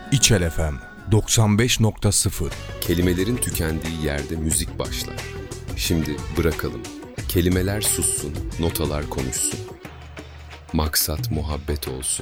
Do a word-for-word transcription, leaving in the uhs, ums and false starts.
İçel F M doksan beş nokta sıfır. Kelimelerin tükendiği yerde müzik başlar. Şimdi bırakalım. Kelimeler sussun, notalar konuşsun. Maksat muhabbet olsun.